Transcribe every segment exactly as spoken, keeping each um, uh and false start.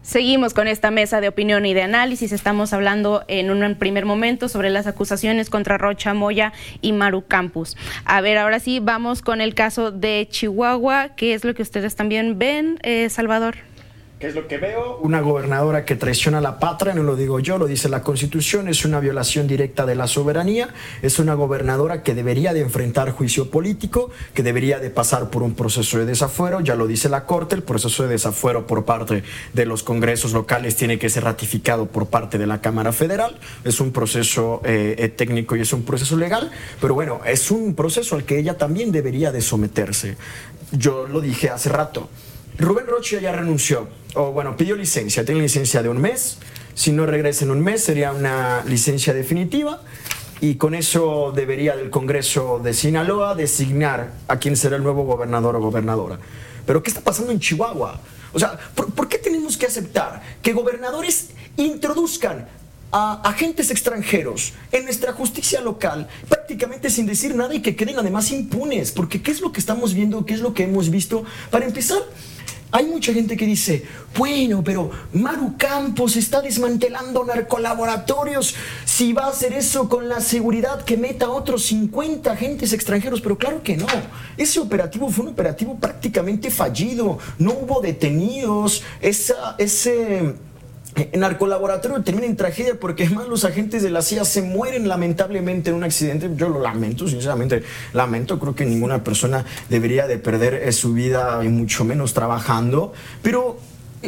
Seguimos con esta mesa de opinión y de análisis. Estamos hablando en un primer momento sobre las acusaciones contra Rocha Moya y Maru Campos. A ver, ahora sí, vamos con el caso de Chihuahua. ¿Qué es lo que ustedes también ven, eh, Salvador? ¿Qué es lo que veo? Una gobernadora que traiciona a la patria, no lo digo yo, lo dice la Constitución, es una violación directa de la soberanía, es una gobernadora que debería de enfrentar juicio político, que debería de pasar por un proceso de desafuero, ya lo dice la Corte, el proceso de desafuero por parte de los congresos locales tiene que ser ratificado por parte de la Cámara Federal, es un proceso eh, técnico y es un proceso legal, pero bueno, es un proceso al que ella también debería de someterse. Yo lo dije hace rato. Rubén Rocha ya renunció, o bueno, pidió licencia, tiene licencia de un mes, si no regresa en un mes sería una licencia definitiva y con eso debería del Congreso de Sinaloa designar a quién será el nuevo gobernador o gobernadora. Pero ¿qué está pasando en Chihuahua? O sea, ¿por, ¿por qué tenemos que aceptar que gobernadores introduzcan a agentes extranjeros en nuestra justicia local prácticamente sin decir nada y que queden además impunes? Porque ¿qué es lo que estamos viendo? ¿Qué es lo que hemos visto? Para empezar, hay mucha gente que dice, bueno, pero Maru Campos está desmantelando narcolaboratorios, si va a hacer eso con la seguridad que meta a otros cincuenta agentes extranjeros, pero claro que no. Ese operativo fue un operativo prácticamente fallido, no hubo detenidos, esa, ese... El narcolaboratorio termina en tragedia porque además los agentes de la C I A se mueren lamentablemente en un accidente. Yo lo lamento, sinceramente lamento. Creo que ninguna persona debería de perder su vida y mucho menos trabajando. Pero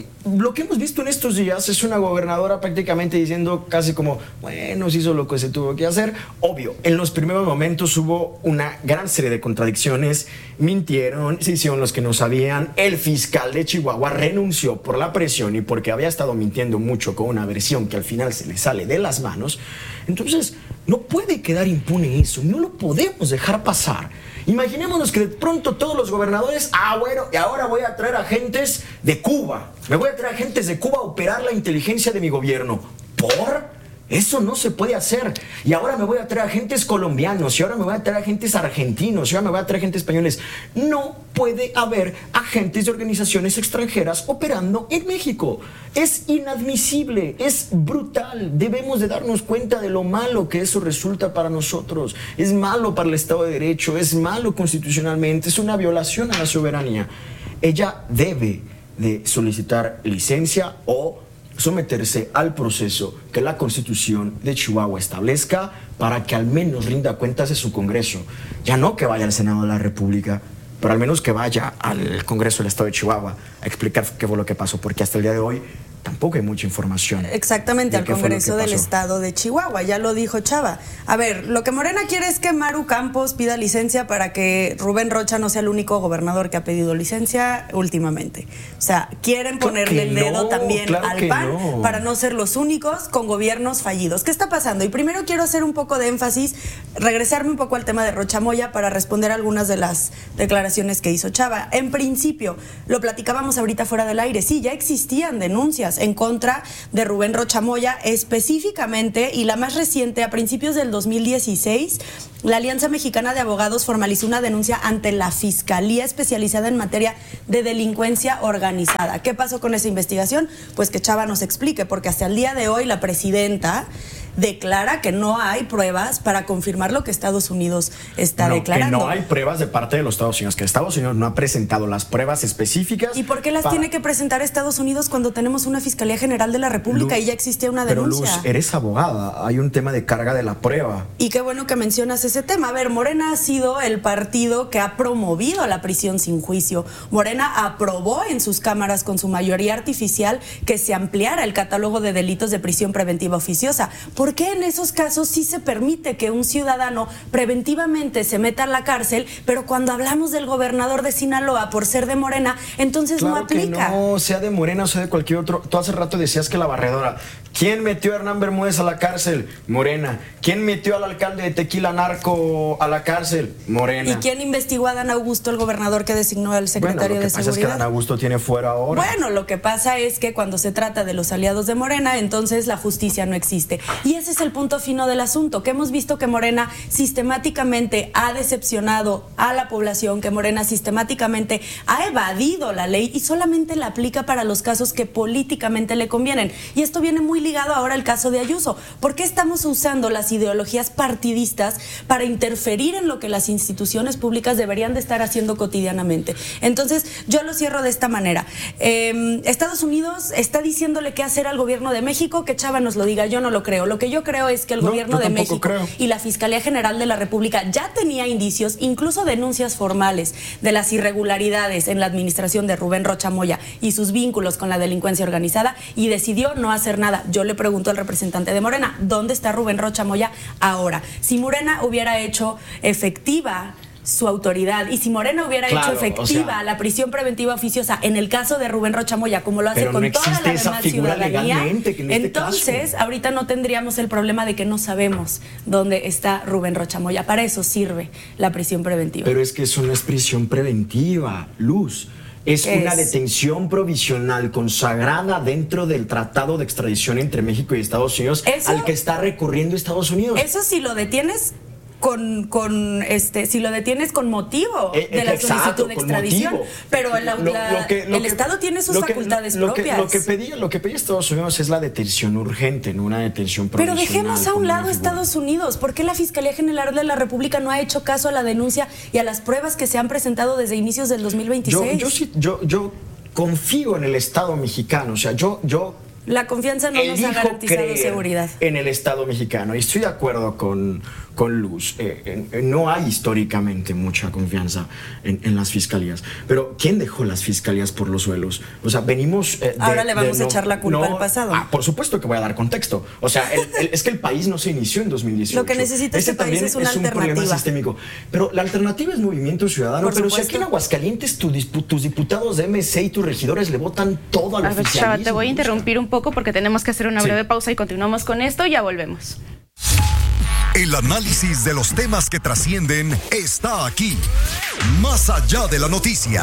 lo que hemos visto en estos días es una gobernadora prácticamente diciendo casi como, bueno, se hizo lo que se tuvo que hacer. Obvio, en los primeros momentos hubo una gran serie de contradicciones, mintieron, se hicieron los que no sabían, el fiscal de Chihuahua renunció por la presión y porque había estado mintiendo mucho con una versión que al final se le sale de las manos. Entonces, no puede quedar impune eso, no lo podemos dejar pasar. Imaginémonos que de pronto todos los gobernadores, ah, bueno, y ahora voy a traer agentes de Cuba. Me voy a traer agentes de Cuba a operar la inteligencia de mi gobierno. ¿Por? Eso no se puede hacer. Y ahora me voy a traer agentes colombianos, y ahora me voy a traer agentes argentinos, y ahora me voy a traer agentes españoles. No puede haber agentes de organizaciones extranjeras operando en México. Es inadmisible, es brutal. Debemos de darnos cuenta de lo malo que eso resulta para nosotros. Es malo para el Estado de Derecho, es malo constitucionalmente, es una violación a la soberanía. Ella debe de solicitar licencia o someterse al proceso que la Constitución de Chihuahua establezca para que al menos rinda cuentas de su Congreso. Ya no que vaya al Senado de la República, pero al menos que vaya al Congreso del Estado de Chihuahua a explicar qué fue lo que pasó, porque hasta el día de hoy tampoco hay mucha información. Exactamente, al Congreso del Estado de Chihuahua, ya lo dijo Chava. A ver, lo que Morena quiere es que Maru Campos pida licencia para que Rubén Rocha no sea el único gobernador que ha pedido licencia últimamente. O sea, quieren ponerle el dedo no, también claro al P A N no. para no ser los únicos con gobiernos fallidos. ¿Qué está pasando? Y primero quiero hacer un poco de énfasis, regresarme un poco al tema de Rocha Moya para responder algunas de las declaraciones que hizo Chava. En principio, lo platicábamos ahorita fuera del aire, sí, ya existían denuncias en contra de Rubén Rocha Moya específicamente, y la más reciente, a principios del dos mil dieciséis, la Alianza Mexicana de Abogados formalizó una denuncia ante la Fiscalía especializada en materia de delincuencia organizada. ¿Qué pasó con esa investigación? Pues que Chava nos explique, porque hasta el día de hoy la presidenta declara que no hay pruebas para confirmar lo que Estados Unidos está no, declarando. Que no hay pruebas de parte de los Estados Unidos, que Estados Unidos no ha presentado las pruebas específicas. ¿Y por qué las para... tiene que presentar Estados Unidos cuando tenemos una Fiscalía General de la República Luz, y ya existía una denuncia? Pero Luz, eres abogada, hay un tema de carga de la prueba. Y qué bueno que mencionas ese tema. A ver, Morena ha sido el partido que ha promovido la prisión sin juicio. Morena aprobó en sus cámaras con su mayoría artificial que se ampliara el catálogo de delitos de prisión preventiva oficiosa. ¿Por qué en esos casos sí se permite que un ciudadano preventivamente se meta a la cárcel, pero cuando hablamos del gobernador de Sinaloa por ser de Morena, entonces claro no aplica? Que no, sea de Morena o sea de cualquier otro. Tú hace rato decías que la barredora, ¿Quién metió a Hernán Bermúdez a la cárcel? Morena. ¿Quién metió al alcalde de Tequila Narco a la cárcel? Morena. ¿Y quién investigó a Dan Augusto, el gobernador que designó al secretario bueno, de Seguridad? Lo que pasa Seguridad? es que Dan Augusto tiene fuera ahora. Bueno, lo que pasa es que cuando se trata de los aliados de Morena, entonces la justicia no existe. Y ese es el punto fino del asunto, que hemos visto que Morena sistemáticamente ha decepcionado a la población, que Morena sistemáticamente ha evadido la ley y solamente la aplica para los casos que políticamente le convienen. Y esto viene muy ligado ahora al caso de Ayuso. ¿Por qué estamos usando las ideologías partidistas para interferir en lo que las instituciones públicas deberían de estar haciendo cotidianamente? Entonces, yo lo cierro de esta manera. Eh, Estados Unidos está diciéndole qué hacer al gobierno de México, que Chava nos lo diga. Yo no lo creo. Lo que yo creo es que el no, gobierno de México creo. y la Fiscalía General de la República ya tenía indicios, incluso denuncias formales, de las irregularidades en la administración de Rubén Rocha Moya y sus vínculos con la delincuencia organizada, y decidió no hacer nada. Yo le pregunto al representante de Morena, ¿dónde está Rubén Rocha Moya ahora? Si Morena hubiera hecho efectiva su autoridad y si Morena hubiera claro, hecho efectiva o sea, la prisión preventiva oficiosa en el caso de Rubén Rocha Moya, como lo hace pero con no toda la esa demás figura ciudadanía, legalmente, que en este entonces caso. ahorita no tendríamos el problema de que no sabemos dónde está Rubén Rocha Moya. Para eso sirve la prisión preventiva. Pero es que eso no es prisión preventiva, Luz. Es una es? detención provisional consagrada dentro del tratado de extradición entre México y Estados Unidos, ¿Eso? al que está recurriendo Estados Unidos. Eso si lo detienes con, con este, si lo detienes con motivo eh, de la exacto, solicitud de extradición, motivo. pero la, Lo, la, lo que, lo el que, Estado tiene sus lo que, facultades lo propias. Que, lo, que pedía, lo que pedía Estados Unidos es la detención urgente, no una detención Pero provisional. dejemos a un lado Estados Unidos. ¿Por qué la Fiscalía General de la República no ha hecho caso a la denuncia y a las pruebas que se han presentado desde inicios del dos mil veintiséis? Yo, yo, sí, yo, yo confío en el Estado mexicano, o sea, yo... yo La confianza no nos ha garantizado seguridad. En el Estado mexicano, y estoy de acuerdo con, con Luz. Eh, eh, no hay históricamente mucha confianza en, en las fiscalías. Pero ¿quién dejó las fiscalías por los suelos? O sea, venimos. Eh, de, Ahora le vamos de, a echar no, la culpa no, al pasado. Ah, por supuesto que voy a dar contexto. O sea, el, el, es que el país no se inició en dos mil dieciocho. Lo que necesita Ese este país también es una es un alternativa. problema sistémico. Pero la alternativa es Movimiento Ciudadano. Por pero supuesto. si aquí en Aguascalientes tu dispu, tus diputados de M C y tus regidores le votan todo al A ver, oficialismo. Chava, te voy a interrumpir un poco porque tenemos que hacer una breve Sí. pausa y continuamos con esto. Ya volvemos. El análisis de los temas que trascienden está aquí, más allá de la noticia.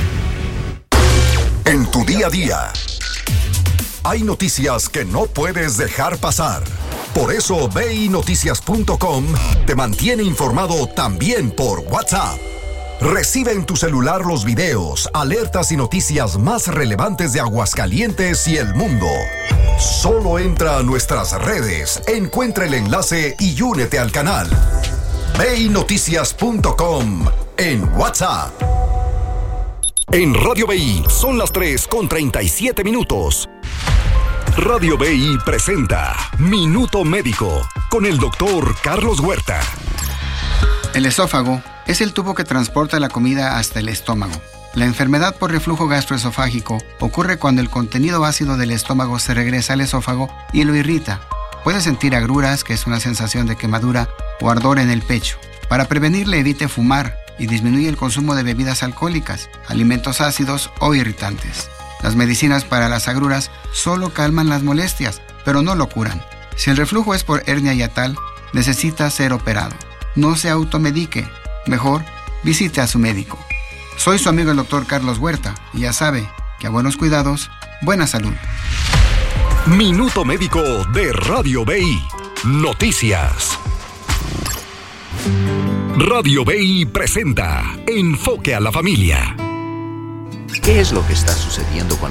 En tu día a día, hay noticias que no puedes dejar pasar. Por eso ve y noticias punto com te mantiene informado también por WhatsApp. Recibe en tu celular los videos, alertas y noticias más relevantes de Aguascalientes y el mundo. Solo entra a nuestras redes, encuentra el enlace y únete al canal. ve y noticias punto com en WhatsApp. En Radio B I son las tres con treinta y siete minutos. Radio B I presenta Minuto Médico con el doctor Carlos Huerta. El esófago es el tubo que transporta la comida hasta el estómago. La enfermedad por reflujo gastroesofágico ocurre cuando el contenido ácido del estómago se regresa al esófago y lo irrita. Puede sentir agruras, que es una sensación de quemadura o ardor en el pecho. Para prevenirle, evite fumar y disminuye el consumo de bebidas alcohólicas, alimentos ácidos o irritantes. Las medicinas para las agruras solo calman las molestias, pero no lo curan. Si el reflujo es por hernia hiatal, necesita ser operado. No se automedique. Mejor, visite a su médico. Soy su amigo el doctor Carlos Huerta y ya sabe que a buenos cuidados, buena salud. Minuto Médico de Radio B I. Noticias. Radio B I presenta Enfoque a la Familia. ¿Qué es lo que está sucediendo con